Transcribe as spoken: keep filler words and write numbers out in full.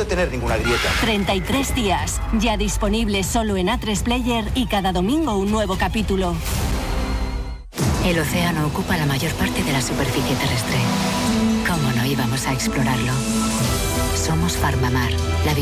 puede tener ninguna grieta. treinta y tres días, ya disponible solo en A tres Player y cada domingo un nuevo capítulo. El océano ocupa la mayor parte de la superficie terrestre. ¿Cómo no íbamos a explorarlo? Somos Farmamar, la